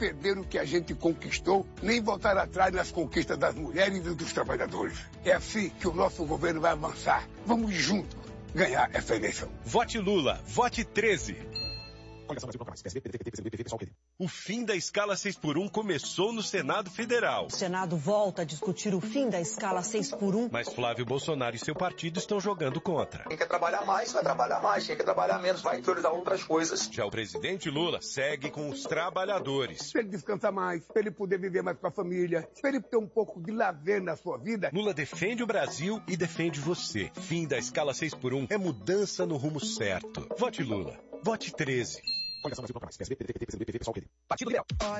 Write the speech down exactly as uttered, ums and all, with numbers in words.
perder o que a gente conquistou, nem voltar atrás nas conquistas das mulheres e dos trabalhadores. É assim que o nosso governo vai avançar. Vamos juntos ganhar essa eleição. Vote Lula, vote treze. O fim da escala seis por um começou no Senado Federal. O Senado volta a discutir o fim da escala seis por um. Mas Flávio Bolsonaro e seu partido estão jogando contra. Quem quer trabalhar mais, vai trabalhar mais. Quem quer trabalhar menos, vai priorizar outras coisas. Já o presidente Lula segue com os trabalhadores. Para ele descansar mais, para ele poder viver mais com a família, para ele ter um pouco de lazer na sua vida. Lula defende o Brasil e defende você. Fim da escala seis por um é mudança no rumo certo. Vote Lula. Vote treze. Partido Liberal.